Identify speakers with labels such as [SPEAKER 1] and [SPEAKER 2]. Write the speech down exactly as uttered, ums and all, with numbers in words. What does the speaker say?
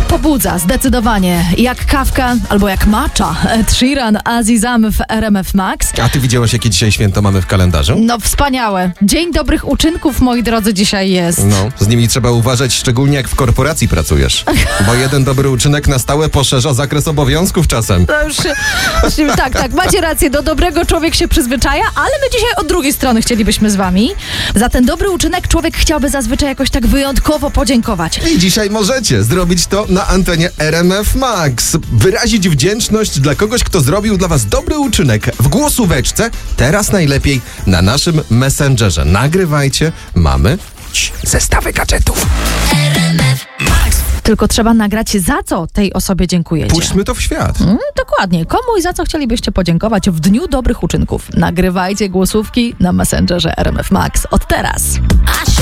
[SPEAKER 1] Pobudza, zdecydowanie. Jak kawka albo jak matcha. Ed Sheeran, Azizam w R M F Max.
[SPEAKER 2] A ty widziałaś, jakie dzisiaj święto mamy w kalendarzu?
[SPEAKER 1] No wspaniałe. Dzień dobrych uczynków, moi drodzy, dzisiaj jest.
[SPEAKER 2] No, z nimi trzeba uważać, szczególnie jak w korporacji pracujesz. Bo jeden dobry uczynek na stałe poszerza zakres obowiązków czasem.
[SPEAKER 1] To już się, już, tak, tak, macie rację, do dobrego człowiek się przyzwyczaja, ale my dzisiaj od drugiej strony chcielibyśmy z wami. Za ten dobry uczynek człowiek chciałby zazwyczaj jakoś tak wyjątkowo podziękować.
[SPEAKER 2] I dzisiaj możecie zrobić to na antenie R M F Max. Wyrazić wdzięczność dla kogoś, kto zrobił dla was dobry uczynek w głosóweczce. Teraz najlepiej na naszym Messengerze. Nagrywajcie, mamy zestawy gadżetów.
[SPEAKER 1] Tylko trzeba nagrać, za co tej osobie dziękujecie.
[SPEAKER 2] Puśćmy to w świat.
[SPEAKER 1] Mm, dokładnie. Komu i za co chcielibyście podziękować w Dniu Dobrych Uczynków? Nagrywajcie głosówki na Messengerze R M F Max od teraz.